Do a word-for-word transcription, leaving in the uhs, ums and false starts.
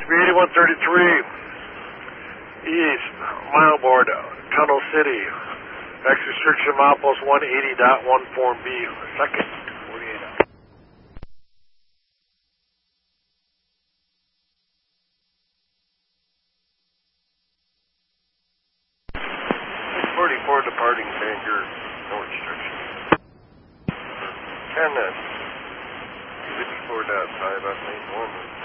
B eighty-one thirty-three, east, mileboard, Tunnel City. X restriction milepost one eighty point one form B, second, forty-eight out. six forty-four departing Bangor, no restriction. ten, fifty-four point five, up main one.